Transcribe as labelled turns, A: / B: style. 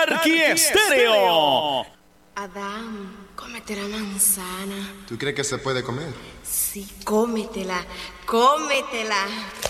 A: Tarqui Estéreo.
B: Adán, cómete la manzana.
C: ¿Tú crees que se puede comer?
B: Sí, cómetela, cómetela.